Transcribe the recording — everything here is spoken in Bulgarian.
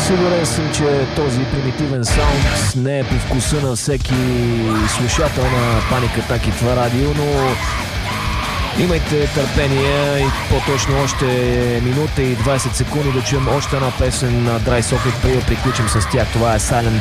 Сигурен съм, че този примитивен саунд не е по вкуса на всеки слушател на Panic Attack и това радио, но имайте търпение и по-точно още минута и 20 секунди да чуем още една песен на Dry Socket, преди да приключим с тях. Това е Silent